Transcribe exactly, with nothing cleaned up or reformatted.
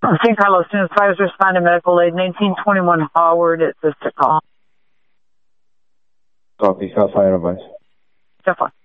Saint Carlos, Students, fires responding, medical aid, nineteen twenty-one Howard, it's a sick call. Copy, got fire advice. So far.